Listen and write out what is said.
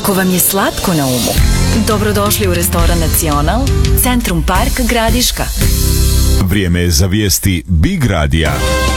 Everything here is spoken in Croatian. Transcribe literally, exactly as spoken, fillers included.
Ako vam je slatko na umu, dobrodošli u restoran Nacional, Centrum Park Gradiška. Vrijeme je za vijesti Big Radija.